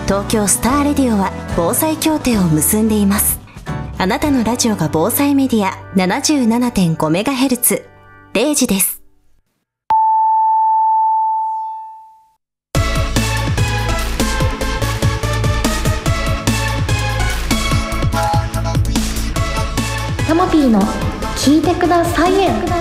東京スターレディオは防災協定を結んでいます。あなたのラジオが防災メディア 77.5MHz 0時です。 タマピーの聞いてくださいエンス。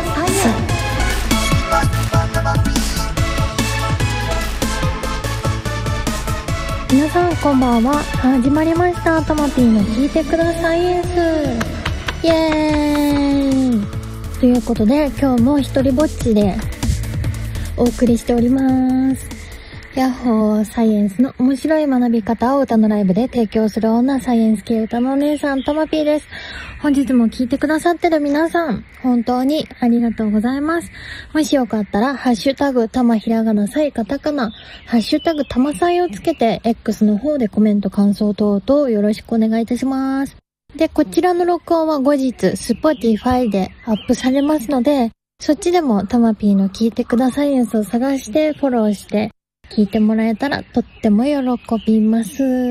皆さんこんばんは。始まりました。タマピーの聞いてくださいエンス。イエーイということで、今日も一人ぼっちでお送りしております。ヤッホー、サイエンスの面白い学び方を歌のライブで提供する女、サイエンス系歌のお姉さん、タマピーです。本日も聞いてくださってる皆さん、本当にありがとうございます。もしよかったら、ハッシュタグ、たまひらがなさいカタカナ、ハッシュタグ、たまさいをつけて、X の方でコメント、感想等々よろしくお願いいたします。で、こちらの録音は後日、Spotify でアップされますので、そっちでもたまぴーの聞いてくださいエンスを探してフォローして、聞いてもらえたらとっても喜びます。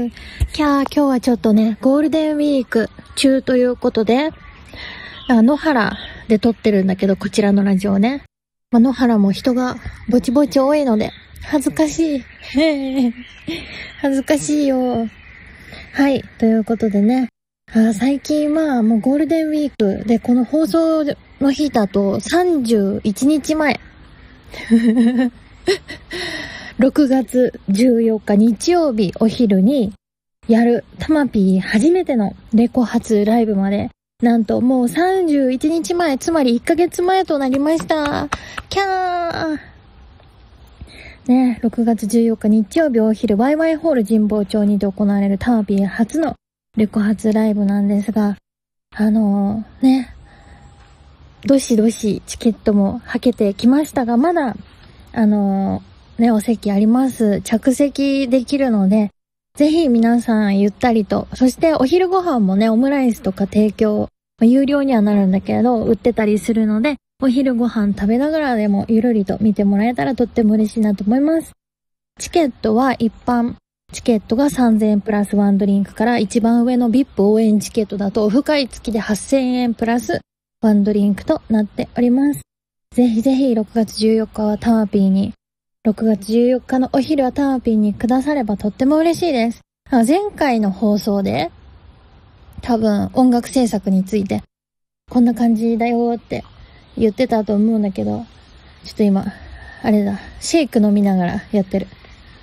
今日はちょっとね、ゴールデンウィーク中ということで、野原で撮ってるんだけど、こちらのラジオね。野原も人がぼちぼち多いので、恥ずかしい。恥ずかしいよ。はい、ということでね。最近はもうゴールデンウィークで、この放送の日だと31日前。6月14日日曜日お昼にやるタマピー初めてのレコ発ライブまで、なんともう31日前、つまり1ヶ月前となりました。キャーね、6月14日日曜日お昼、ワイワイホール神保町にて行われるタマピー初のレコ発ライブなんですが、ね、どしどしチケットもはけてきましたが、まだ、ね、お席あります。着席できるので、ぜひ皆さんゆったりと、そしてお昼ご飯もね、オムライスとか提供、有料にはなるんだけど、売ってたりするので、お昼ご飯食べながらでもゆるりと見てもらえたらとっても嬉しいなと思います。チケットは一般チケットが3000円プラスワンドリンクから、一番上の VIP 応援チケットだとオフ会付きで8000円プラスワンドリンクとなっております。ぜひぜひ6月14日はタマピーに、6月14日のお昼はタマピーにくださればとっても嬉しいです。前回の放送で多分音楽制作についてこんな感じだよって言ってたと思うんだけど、ちょっと今あれだ、シェイク飲みながらやってる。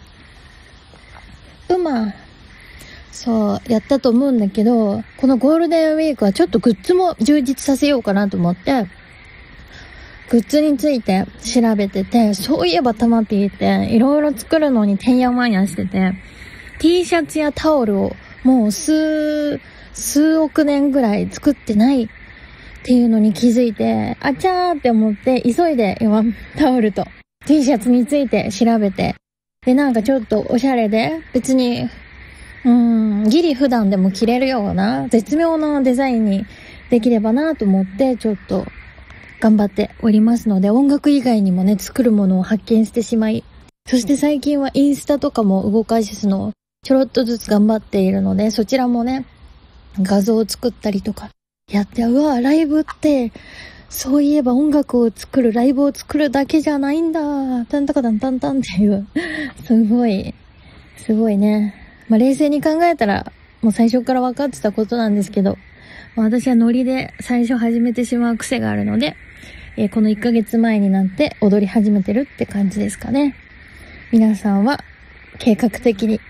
そうやったと思うんだけど、このゴールデンウィークはちょっとグッズも充実させようかなと思って、グッズについて調べてて、そういえばタマピーっていろいろ作るのにてんやわんやしてて、T シャツやタオルをもう数億年ぐらい作ってないっていうのに気づいて、あちゃーって思って急いで今タオルと T シャツについて調べて、でなんかちょっとおしゃれで別にギリ普段でも着れるような絶妙なデザインにできればなと思ってちょっと頑張っておりますので、音楽以外にもね、作るものを発見してしまい、そして最近はインスタとかも動かすのをちょろっとずつ頑張っているので、そちらもね、画像を作ったりとかやって、うわ、ライブってそういえば音楽を作る、ライブを作るだけじゃないんだ、タンタカタンタンタンっていうすごいね、冷静に考えたらもう最初から分かってたことなんですけど、私はノリで最初始めてしまう癖があるので、この1ヶ月前になって踊り始めてるって感じですかね。皆さんは計画的に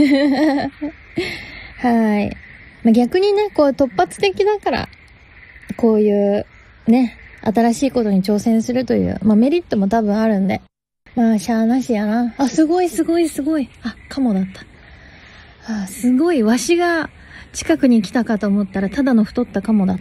はい。逆にね、こう突発的だから、こういうね、新しいことに挑戦するという、メリットも多分あるんで、しゃーなしやな。すごい。カモだった。すごい、わしが近くに来たかと思ったら、ただの太ったカモだった。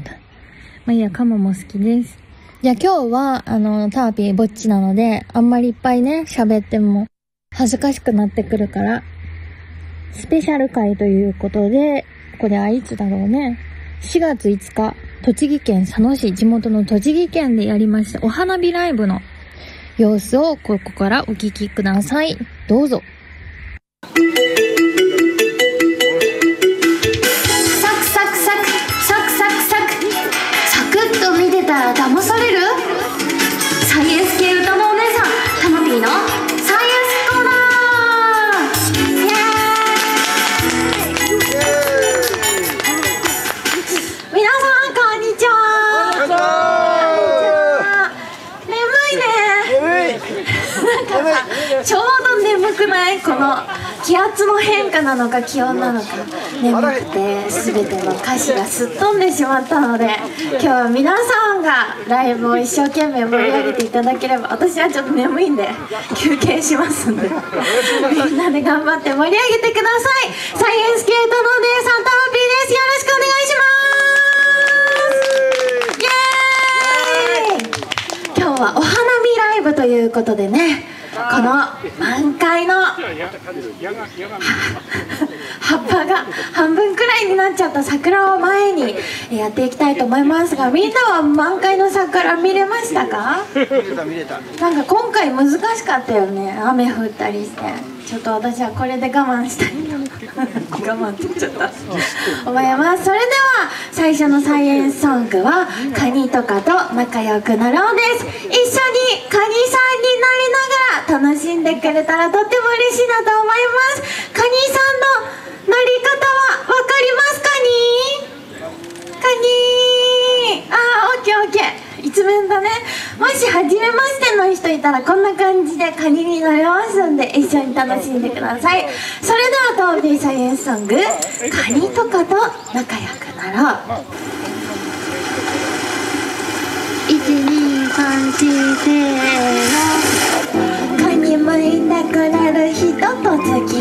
いいや、カモも好きです。じゃあ今日は、ターピーぼっちなので、あんまりいっぱいね、喋っても恥ずかしくなってくるから、スペシャル回ということで、これはいつだろうね。4月5日、栃木県佐野市、地元の栃木県でやりましたお花火ライブの様子をここからお聞きください。どうぞ。 ないこの気圧の変化なのか気温なのか、眠くて全ての歌詞がすっ飛んでしまったので、今日は皆さんがライブを一生懸命盛り上げていただければ、私はちょっと眠いんで休憩しますんでみんなで頑張って盛り上げてください。サイエンスケートのお姉さん、タマピーです。よろしくお願いします。イエーイ。今日はお花見ライブということでね、この満開の葉っぱが半分くらいになっちゃった桜を前にやっていきたいと思いますが、みんなは満開の桜見れましたか？見れた。なんか今回難しかったよね、雨降ったりして。ちょっと私はこれで我慢したい我慢って言っちゃった思います。それでは最初のサイエンスソングはカニとかと仲良くなろうです。一緒にカニさんになりながら楽しんでくれたらとっても嬉しいなと思います。カニさんの乗り方は分かりますかに？カニー、オッケーオッケー、一面だね。もし初めましての人いたらこんな感じでカニになれますんで、一緒に楽しんでください。それではトービーサイエンスソング、カニとかと仲良くなろう。1234せーの。カニ向いたくなる人と付き